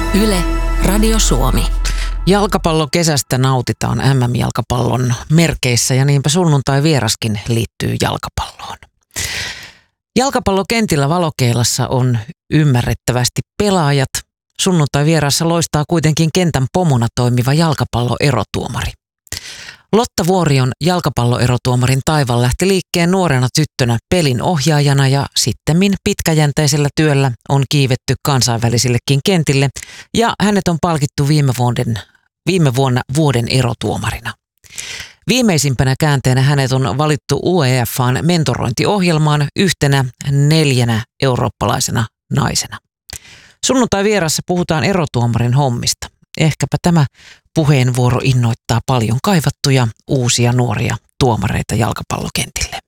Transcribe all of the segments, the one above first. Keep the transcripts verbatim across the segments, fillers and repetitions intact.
Yle, Radio Suomi. Jalkapallokesästä nautitaan M M-jalkapallon merkeissä ja niinpä sunnuntai vieraskin liittyy jalkapalloon. Jalkapallokentillä Valokeilassa on ymmärrettävästi pelaajat. Sunnuntai vierassa loistaa kuitenkin kentän pomona toimiva jalkapalloerotuomari. Lotta Vuorion jalkapalloerotuomarin taival lähti liikkeen nuorena tyttönä pelin ohjaajana ja sittemmin pitkäjänteisellä työllä on kiivetty kansainvälisillekin kentille ja hänet on palkittu viime, vuoden, viime vuonna vuoden erotuomarina. Viimeisimpänä käänteenä hänet on valittu U E F:n mentorointiohjelmaan yhtenä neljänä eurooppalaisena naisena. Sunnuntai vierassa puhutaan erotuomarin hommista. Ehkäpä tämä puheenvuoro innoittaa paljon kaivattuja uusia nuoria tuomareita jalkapallokentille.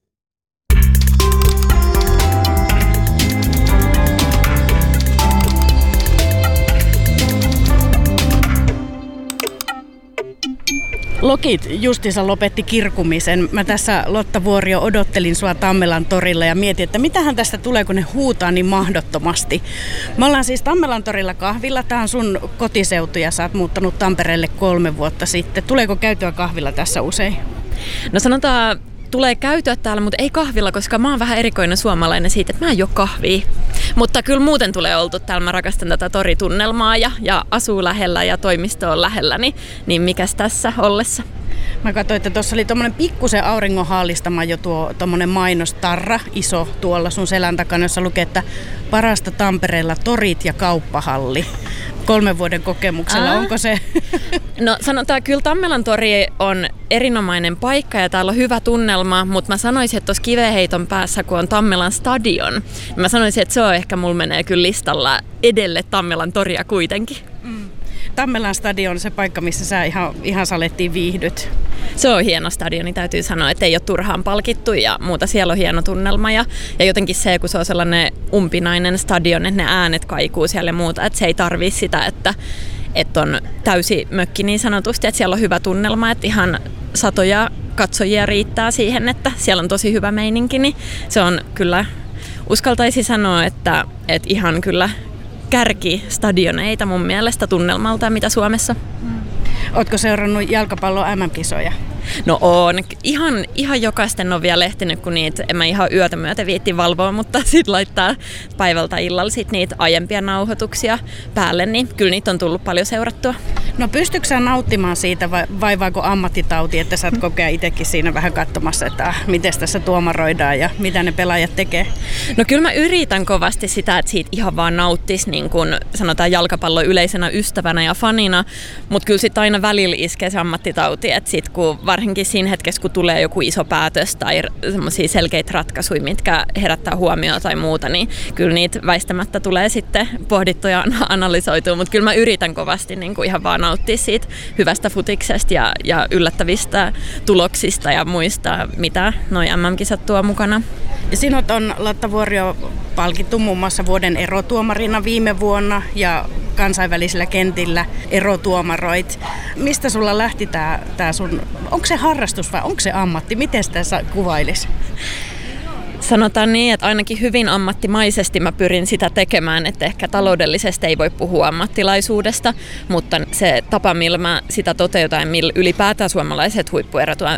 Lokit justiinsa lopetti kirkumisen. Mä tässä, Lotta Vuorio, odottelin sua Tammelan torilla ja mietin, että mitähän tästä tulee, kun ne huutaa niin mahdottomasti. Me ollaan siis Tammelan torilla kahvilla. Tää on sun kotiseutu ja sä oot muuttanut Tampereelle kolme vuotta sitten. Tuleeko käytyä kahvilla tässä usein? No sanotaan, tulee käytyä täällä, mutta ei kahvilla, koska mä oon vähän erikoinen suomalainen siitä, että mä en juo kahvia. Mutta kyllä muuten tulee oltu täällä. Mä rakastan tätä toritunnelmaa ja, ja asuu lähellä ja toimisto on lähellä, niin, niin mikäs tässä ollessa? Mä katsoin, että tuossa oli tommonen pikkusen auringon haallistama jo tuo tommonen mainostarra, iso tuolla sun selän takana, jossa lukee, että parasta Tampereella torit ja kauppahalli. Kolmen vuoden kokemuksella, Aa. onko se? No sanotaan, kyllä Tammelan tori on erinomainen paikka ja täällä on hyvä tunnelma, mutta mä sanoisin, että tuossa Kiveheiton päässä, kun on Tammelan stadion, niin mä sanoisin, että se on ehkä, mulla menee kyllä listalla edelle Tammelan toria kuitenkin. Mm. Tammelan stadion on se paikka, missä sä ihan, ihan salettiin viihdyt. Se on hieno stadioni, täytyy sanoa, että ei ole turhaan palkittu ja muuta. Siellä on hieno tunnelma ja, ja jotenkin se, kun se on sellainen umpinainen stadion, että ne äänet kaikuu siellä ja muuta, että se ei tarvitse sitä, että, että on täysi mökki niin sanotusti, että siellä on hyvä tunnelma, että ihan satoja katsojia riittää siihen, että siellä on tosi hyvä meininki, niin se on kyllä, uskaltaisi sanoa, että, että ihan kyllä kärkistadioneita mun mielestä tunnelmalta, mitä Suomessa. Ootko seurannut jalkapallon M M-kisoja? No on. Ihan, ihan jokaisten on vielä ehtinyt, kun niitä, en mä ihan yötä myötä viitti valvoa, mutta sit laittaa päivältä illalla sit niitä aiempia nauhoituksia päälle, niin kyllä niitä on tullut paljon seurattua. No pystytkö sä nauttimaan siitä vai vaivaako ammattitauti, että sä oot kokea itsekin siinä vähän katsomassa, että ah, miten tässä tuomaroidaan ja mitä ne pelaajat tekee? No kyllä mä yritän kovasti sitä, että siitä ihan vaan nauttisi niin kuin sanotaan jalkapallon yleisenä ystävänä ja fanina, mutta kyllä sit aina välillä iskee se ammattitauti, että sit kun varsinkin siinä hetkessä, kun tulee joku iso päätös tai semmoisia selkeitä ratkaisuja, mitkä herättää huomioon tai muuta, niin kyllä niitä väistämättä tulee sitten pohdittua ja analysoitua, mutta kyllä mä yritän kovasti niin kuin ihan vaan nauttia siitä hyvästä futiksesta ja, ja yllättävistä tuloksista ja muista, mitä noi M M-kisat tuo mukana. Sinut on, Lotta Vuorio, palkittu muun muassa vuoden erotuomarina viime vuonna ja kansainvälisillä kentillä erotuomaroit. Mistä sulla lähti tää, tää sun, onko se harrastus vai onko se ammatti? Miten sitä kuvailisi? Sanotaan niin, että ainakin hyvin ammattimaisesti mä pyrin sitä tekemään, että ehkä taloudellisesti ei voi puhua ammattilaisuudesta, mutta se tapa, millä mä sitä toteutan ja millä ylipäätään suomalaiset huippuerotuomarit